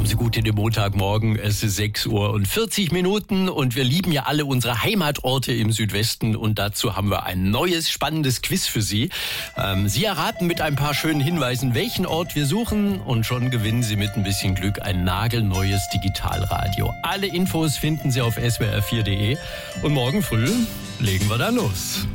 Kommen Sie gut in den Montagmorgen, es ist 6:40 und wir lieben ja alle unsere Heimatorte im Südwesten und dazu haben wir ein neues, spannendes Quiz für Sie. Sie erraten mit ein paar schönen Hinweisen, welchen Ort wir suchen und schon gewinnen Sie mit ein bisschen Glück ein nagelneues Digitalradio. Alle Infos finden Sie auf swr4.de und morgen früh legen wir dann los.